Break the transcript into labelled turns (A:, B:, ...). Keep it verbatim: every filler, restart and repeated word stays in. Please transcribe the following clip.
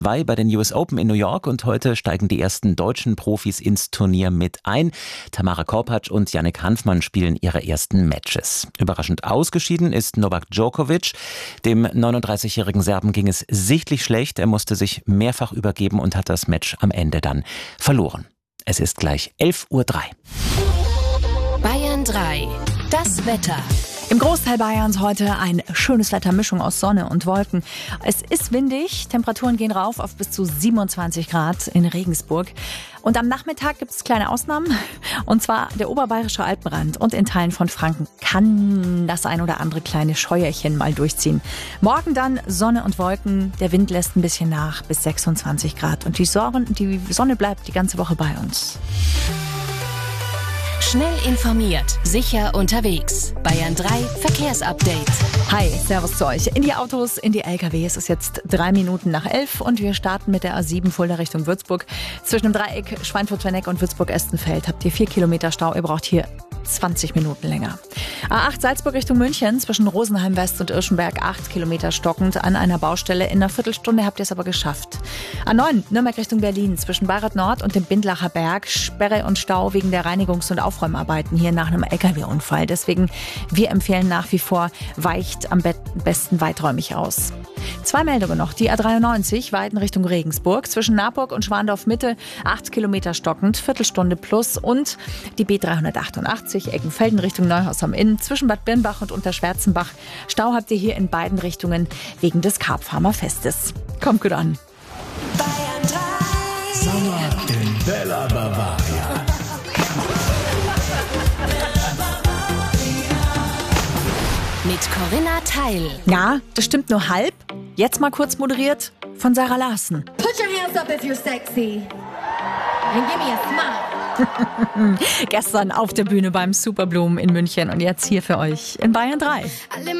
A: Bei den U S Open in New York und heute steigen die ersten deutschen Profis ins Turnier mit ein. Tamara Korpatsch und Yannick Hanfmann spielen ihre ersten Matches. Überraschend ausgeschieden ist Novak Djokovic. Dem neununddreißigjährigen Serben ging es sichtlich schlecht. Er musste sich mehrfach übergeben und hat das Match am Ende dann verloren. Es ist gleich elf Uhr drei.
B: Bayern drei. Das Wetter.
C: Im Großteil Bayerns heute ein schönes Wetter, Mischung aus Sonne und Wolken. Es ist windig, Temperaturen gehen rauf auf bis zu siebenundzwanzig Grad in Regensburg. Und am Nachmittag gibt es kleine Ausnahmen, und zwar der oberbayerische Alpenrand und in Teilen von Franken kann das ein oder andere kleine Scheuerchen mal durchziehen. Morgen dann Sonne und Wolken, der Wind lässt ein bisschen nach bis sechsundzwanzig Grad und die Sonne, die Sonne bleibt die ganze Woche bei uns.
B: Schnell informiert, sicher unterwegs. Bayern drei Verkehrsupdate.
C: Hi, servus zu euch. In die Autos, in die L K W. Es ist jetzt drei Minuten nach elf und wir starten mit der A sieben Fulda Richtung Würzburg. Zwischen dem Dreieck Schweinfurt-Werneck und Würzburg-Estenfeld habt ihr vier Kilometer Stau. Ihr braucht hier zwanzig Minuten länger. A acht Salzburg Richtung München, zwischen Rosenheim West und Irschenberg acht Kilometer stockend an einer Baustelle. In einer Viertelstunde habt ihr es aber geschafft. A neun Nürnberg Richtung Berlin, zwischen Bayreuth Nord und dem Bindlacher Berg. Sperre und Stau wegen der Reinigungs- und Aufräumarbeiten hier nach einem L K W-Unfall. Deswegen, wir empfehlen nach wie vor, weicht am besten weiträumig aus. Zwei Meldungen noch. Die A dreiundneunzig Weiden Richtung Regensburg, zwischen Naburg und Schwandorf Mitte, acht Kilometer stockend, Viertelstunde plus. Und die B dreihundertachtundachtzig Eckenfelden Richtung Neuhaus am Inn, zwischen Bad Birnbach und Unterschwärzenbach. Stau habt ihr hier in beiden Richtungen wegen des Karpfarmer-Festes. Kommt gut an.
B: Bayern drei.
D: Sommer in Bella Bavaria.
B: Mit Corinna Teil.
C: Ja, das stimmt nur halb. Jetzt mal kurz moderiert von Sarah Larsen.
E: Put your hands up if you're sexy. And give me a smile.
C: Gestern auf der Bühne beim Superblumen in München und jetzt hier für euch in Bayern drei.
E: Alle